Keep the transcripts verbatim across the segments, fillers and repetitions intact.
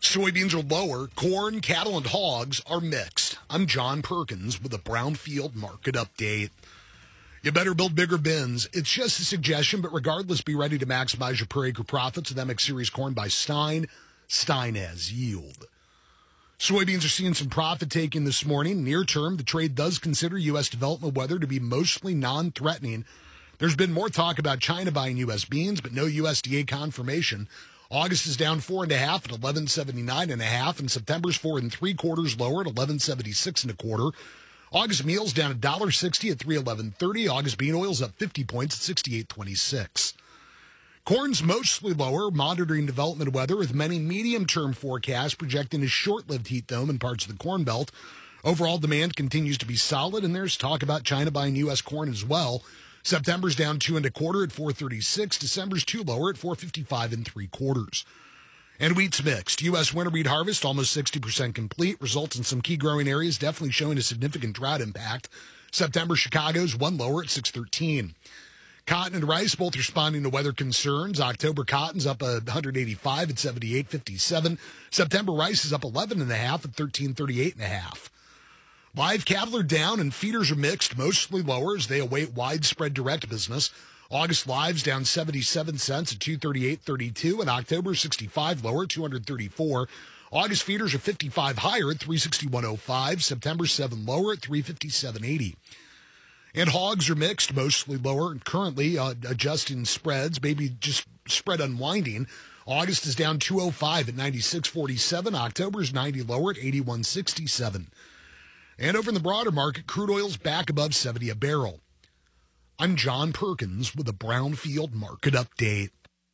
Soybeans are lower. Corn, cattle, and hogs are mixed. I'm John Perkins with a Brownfield market update. You better build bigger bins. It's just a suggestion, but regardless, be ready to maximize your per acre profits with M X Series corn by Stein. Stein has yield. Soybeans are seeing some profit taking this morning. Near term, the trade does consider U S development weather to be mostly non-threatening. There's been more talk about China buying U S beans, but no U S D A confirmation. August is down four and a half at eleven seventy-nine and a half, and September's four and three quarters lower at eleven seventy-six and a quarter. August meal's down a dollar sixty at three eleven thirty. August bean oil's up fifty points at sixty-eight twenty-six. Corn's mostly lower, monitoring development weather with many medium-term forecasts projecting a short-lived heat dome in parts of the Corn Belt. Overall demand continues to be solid, and there's talk about China buying U S corn as well. September's down two and a quarter at four thirty-six. December's two lower at four fifty-five and three quarters. And wheat's mixed. U S winter wheat harvest almost sixty percent complete. Results in some key growing areas definitely showing a significant drought impact. September Chicago's one lower at six thirteen. Cotton and rice both responding to weather concerns. October cotton's up one eighty-five at seventy-eight fifty-seven. September rice is up eleven and a half at thirteen thirty-eight and a half. Live cattle are down and feeders are mixed, mostly lower as they await widespread direct business. August live's down seventy-seven cents at two thirty-eight thirty-two, and October sixty-five lower at two thirty-four. August feeders are fifty-five higher at three sixty-one oh five. September seven lower at three fifty-seven eighty. And hogs are mixed, mostly lower, and currently uh, adjusting spreads, maybe just spread unwinding. August is down two oh five at ninety-six forty-seven. October is ninety lower at eighty-one sixty-seven. And over in the broader market, crude oil's back above seventy a barrel. I'm John Perkins with a Brownfield market update.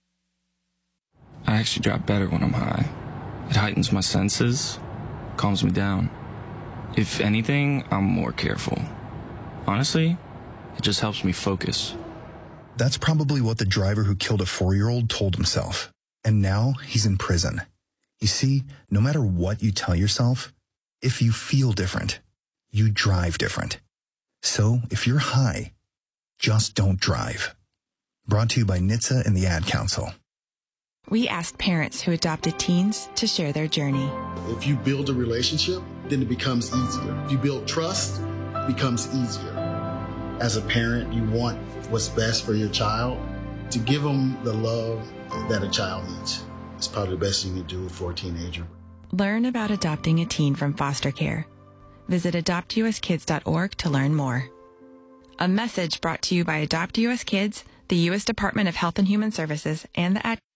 I actually drop better when I'm high. It heightens my senses, calms me down. If anything, I'm more careful. Honestly, it just helps me focus. That's probably what the driver who killed a four-year-old told himself. And now he's in prison. You see, no matter what you tell yourself, if you feel different, you drive different. So if you're high, just don't drive. Brought to you by N H T S A and the Ad Council. We asked parents who adopted teens to share their journey. If you build a relationship, then it becomes easier. If you build trust, it becomes easier. As a parent, you want what's best for your child. To give them the love that a child needs is probably the best thing you can do for a teenager. Learn about adopting a teen from foster care. Visit adopt u s kids dot org to learn more. A message brought to you by Adopt U S Kids, the U S Department of Health and Human Services, and the Ad